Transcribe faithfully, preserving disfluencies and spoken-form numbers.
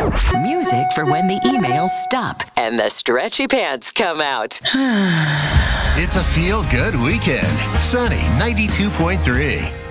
Music for when the emails stop and the stretchy pants come out. It's a feel-good weekend. Sunny ninety-two point three.